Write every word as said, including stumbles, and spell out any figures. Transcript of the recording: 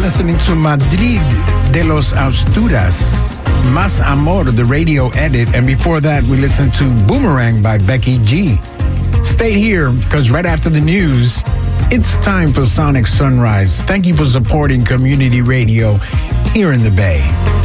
listening to Madrid de los Asturas, Más Amor, the radio edit. And before that, we listened to Boomerang by Becky G. Stay here, because right after the news, it's time for Sonic Sunrise. Thank you for supporting community radio here in the Bay.